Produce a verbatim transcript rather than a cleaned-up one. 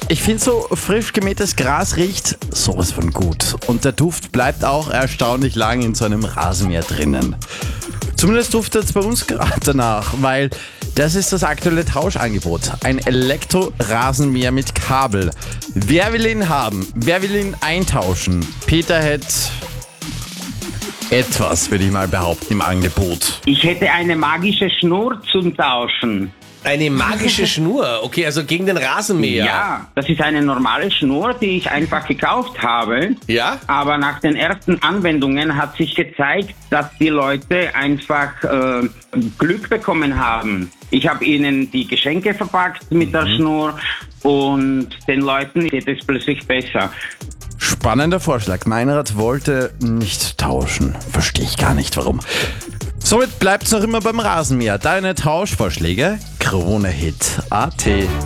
Ich finde, so frisch gemähtes Gras riecht sowas von gut. Und der Duft bleibt auch erstaunlich lang in so einem Rasenmäher drinnen. Zumindest duftet es bei uns gerade danach, weil das ist das aktuelle Tauschangebot. Ein Elektro-Rasenmäher mit Kabel. Wer will ihn haben? Wer will ihn eintauschen? Peter hätte etwas, würde ich mal behaupten, im Angebot. Ich hätte eine magische Schnur zum Tauschen. Eine magische Schnur, okay, also gegen den Rasenmäher. Ja, das ist eine normale Schnur, die ich einfach gekauft habe. Ja? Aber nach den ersten Anwendungen hat sich gezeigt, dass die Leute einfach äh, Glück bekommen haben. Ich habe ihnen die Geschenke verpackt mit der Schnur und den Leuten geht es plötzlich besser. Spannender Vorschlag. Meinrad wollte nicht tauschen. Verstehe ich gar nicht, warum. Somit bleibt es noch immer beim Rasenmäher. Deine Tauschvorschläge? Krone Hit Punkt at